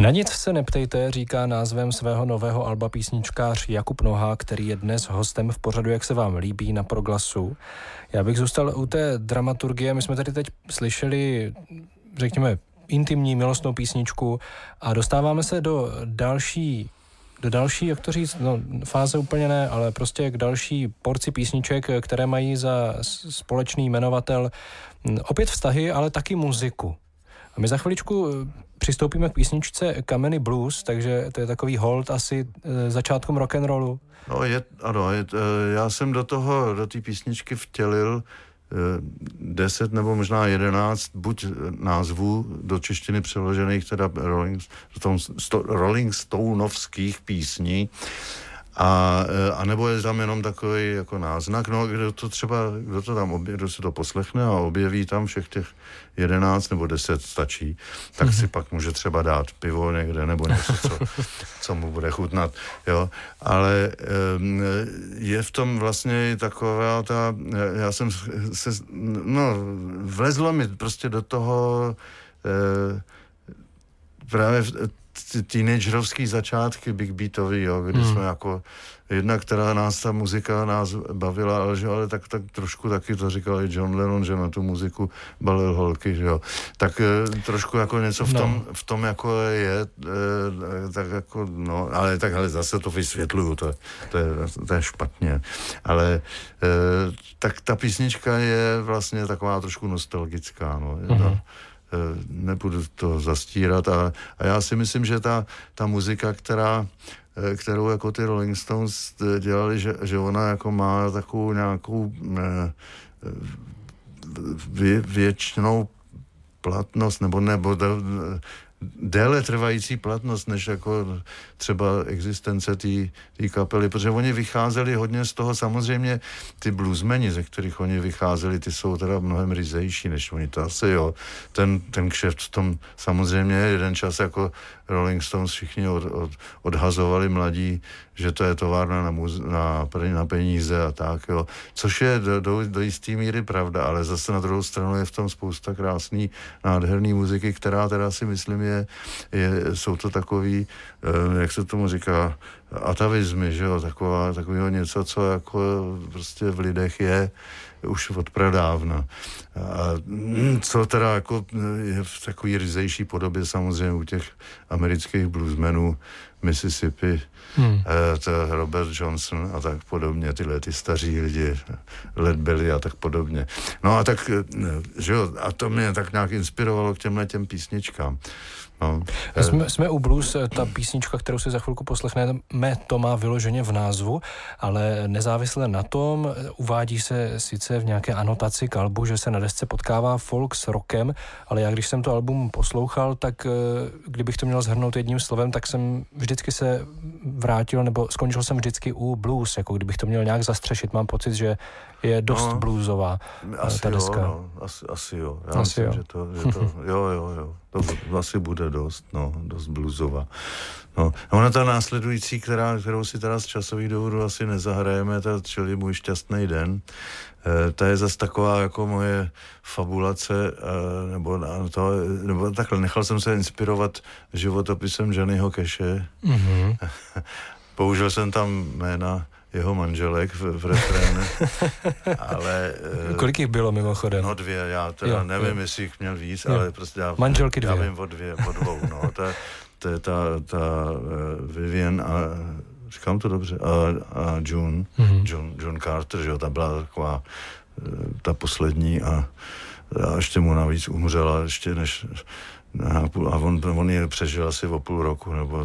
Na nic se neptejte, říká názvem svého nového alba písničkář Jakub Noha, který je dnes hostem v pořadu Jak se vám líbí na Proglasu. Já bych zůstal u té dramaturgie. My jsme tady teď slyšeli, řekněme, intimní milostnou písničku a dostáváme se do další, jak to říct, fáze úplně ne, ale prostě k další porci písniček, které mají za společný jmenovatel opět vztahy, ale taky muziku. A my za chviličku přistoupíme k písničce Kameny blues, takže to je takový hold asi začátkem rock'n'rollu. No já jsem do té písničky vtělil 10 nebo možná 11 buď názvů do češtiny přeložených, teda Rolling Stoneovských písní, a nebo je tam jenom takový jako náznak, kdo si to poslechne a objeví tam všech těch 11 nebo 10 stačí, tak si pak může třeba dát pivo někde nebo něco, co mu bude chutnat, jo. Ale je v tom vlastně taková já jsem vlezlo mi prostě do toho právě teenagerovský začátky big beatový, jo, kdy jsme jako jednak, která ta muzika nás bavila, ale tak trošku taky to říkal i John Lennon, že na tu muziku balil holky, že jo. Tak trošku jako něco v tom jako je, tak jako, ale takhle zase to vysvětluju, to je špatně. Ale tak ta písnička je vlastně taková trošku nostalgická, nebudu to zastírat a já si myslím, že ta muzika, kterou jako ty Rolling Stones dělali, že ona jako má takovou nějakou věčnou platnost nebo déle trvající platnost, než jako třeba existence té kapely, protože oni vycházeli hodně z toho, samozřejmě ty bluesmeni, ze kterých oni vycházeli, ty jsou teda mnohem ryzejší, než oni, to asi jo. Ten kšeft v tom samozřejmě jeden čas jako Rolling Stones všichni odhazovali mladí, že to je továrna na peníze a tak, jo. Což je do jistý míry pravda, ale zase na druhou stranu je v tom spousta krásný, nádherný muziky, která teda si myslím jsou to takový, jak se tomu říká, atavizmy, že jo, takového něco, co jako prostě v lidech je už od pradávna. A co teda jako je v takový ryzejší podobě samozřejmě u těch amerických bluesmenů, Mississippi, Robert Johnson a tak podobně, ty staří lidi, Led Belly a tak podobně. No a tak, že jo, a to mě tak nějak inspirovalo k těm písničkám. No. Jsme u blues, ta písnička, kterou si za chvilku poslechneme, to má vyloženě v názvu, ale nezávisle na tom uvádí se sice v nějaké anotaci k albu, že se na desce potkává folk s rockem, ale já když jsem to album poslouchal, tak kdybych to měl shrnout jedním slovem, tak jsem vždycky se vrátil, nebo skončil jsem vždycky u blues, jako kdybych to měl nějak zastřešit. Mám pocit, že je dost bluesová ta deska. Asi jo. Já myslím, že to jo. To asi bude dost bluesová. No. Ona ta následující, kterou si teda z časových důvodů asi nezahrajeme, čili Můj šťastný den, ta je zase taková jako moje fabulace, nebo takhle, nechal jsem se inspirovat životopisem Johnnyho Cashe. Použil jsem tam jména jeho manželek v refrénu, ale... Kolik jich bylo mimochodem? 2, já teda nevím, jestli jich měl víc, ale prostě manželky 2. Já vím o 2, to je ta Vivian a říkám to dobře, a June, June Carter, že jo, ta byla taková ta poslední a ještě mu navíc umřela, ještě než a on je přežil asi o půl roku, nebo